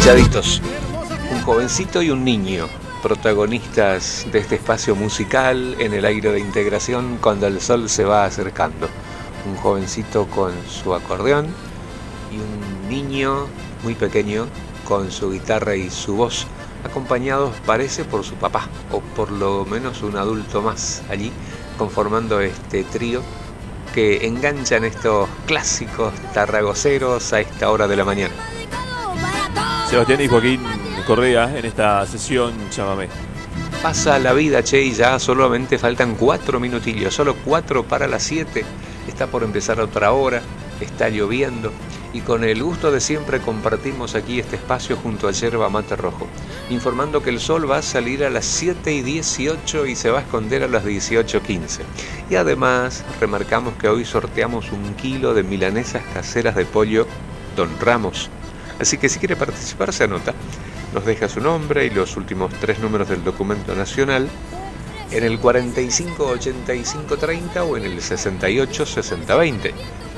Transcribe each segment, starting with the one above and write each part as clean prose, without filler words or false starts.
enganchaditos. Un jovencito y un niño, protagonistas de este espacio musical en el aire de integración cuando el sol se va acercando. Un jovencito con su acordeón y un niño muy pequeño con su guitarra y su voz, acompañados parece por su papá, o por lo menos un adulto más allí, conformando este trío que enganchan estos clásicos tarragoceros a esta hora de la mañana. Sebastián y Joaquín Correa en esta sesión chamamé. Pasa la vida, che, y ya solamente faltan 4 minutillos, solo 4 para las 7. Está por empezar otra hora, está lloviendo, y con el gusto de siempre compartimos aquí este espacio junto a Yerba Mate Rojo, informando que el sol va a salir a las 7:18 y se va a esconder a las 18:15. Y además remarcamos que hoy sorteamos 1 kilo de milanesas caseras de pollo Don Ramos. Así que si quiere participar se anota, nos deja su nombre y los últimos 3 números del documento nacional en el 45 85 30 o en el 68 60 20.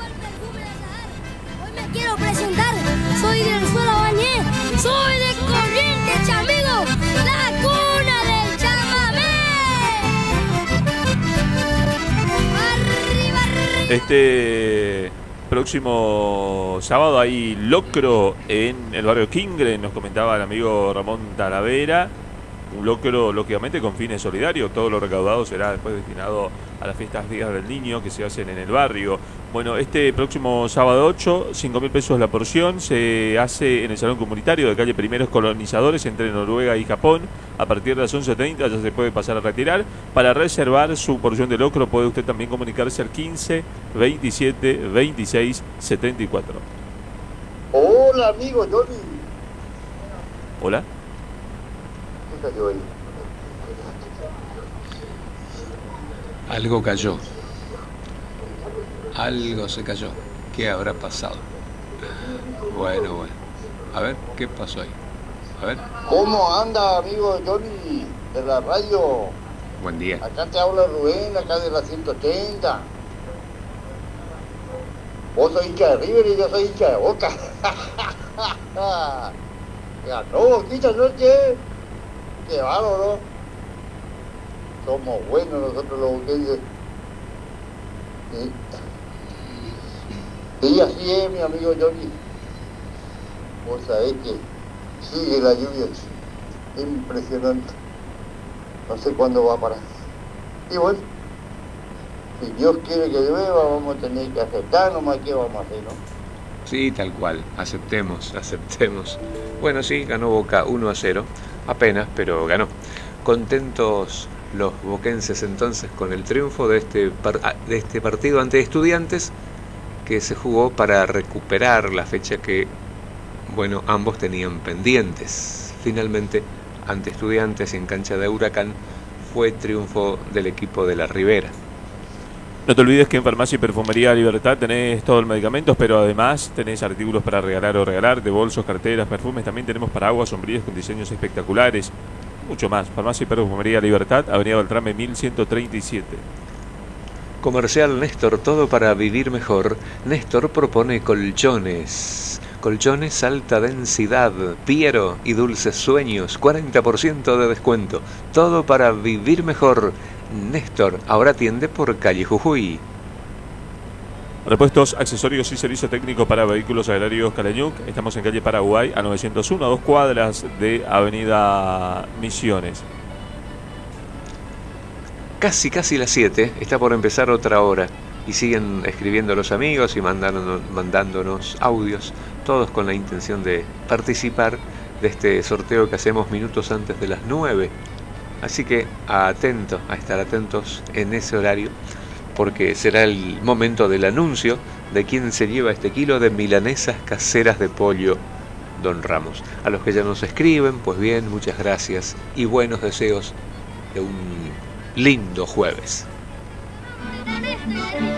Quiero presentar, soy del Suelo Bañé, soy de Corrientes, amigo, la cuna del chamamé. Arriba, arriba. Este próximo sábado hay locro en el barrio Quingre, nos comentaba el amigo Ramón Talavera. Un locro, lógicamente, con fines solidarios. Todo lo recaudado será después destinado a las fiestas Días del Niño que se hacen en el barrio. Bueno, este próximo sábado 8, 5.000 pesos la porción, se hace en el Salón Comunitario de calle Primeros Colonizadores entre Noruega y Japón. A partir de las 11:30 ya se puede pasar a retirar. Para reservar su porción de locro puede usted también comunicarse al 15 27 26 74. Hola, amigo Johnny. Hola. Algo cayó. Algo se cayó. ¿Qué habrá pasado? Bueno. A ver, ¿qué pasó ahí? A ver. ¿Cómo anda, amigo Johnny de la radio? Buen día. Acá te habla Rubén, acá de la 180. Vos sos hincha de River y yo soy hincha de Boca. Ganó Boquita anoche. Qué bárbaro. Somos buenos nosotros los boquenses. Y así es, mi amigo Johnny. Vos sabés que sigue la lluvia. Impresionante. No sé cuándo va a parar. Y bueno, si Dios quiere que llueva, vamos a tener que aceptar nomás qué vamos a hacer, ¿no? Sí, tal cual. Aceptemos. Bueno, sí, ganó Boca 1-0. Apenas, pero ganó. Contentos los boquenses entonces con el triunfo de este partido ante Estudiantes, que se jugó para recuperar la fecha que, bueno, ambos tenían pendientes. Finalmente, ante Estudiantes en cancha de Huracán, fue triunfo del equipo de la Ribera. No te olvides que en Farmacia y Perfumería Libertad tenés todos los medicamentos, pero además tenés artículos para regalar, de bolsos, carteras, perfumes. También tenemos paraguas, sombrillas con diseños espectaculares. Mucho más. Farmacia y Perfumería Libertad, Avenida Beltrame 1137. Comercial Néstor, todo para vivir mejor. Néstor propone colchones. Colchones alta densidad, Piero y dulces sueños, 40% de descuento. Todo para vivir mejor. Néstor ahora atiende por calle Jujuy. Repuestos, accesorios y servicio técnico para vehículos agrarios Calañuc. Estamos en calle Paraguay, a 901, a 2 cuadras de Avenida Misiones. Casi las 7, está por empezar otra hora. Y siguen escribiendo los amigos y mandándonos audios, todos con la intención de participar de este sorteo que hacemos minutos antes de las 9. Así que a estar atentos en ese horario, porque será el momento del anuncio de quién se lleva este kilo de milanesas caseras de pollo Don Ramos. A los que ya nos escriben, pues bien, muchas gracias y buenos deseos de un lindo jueves.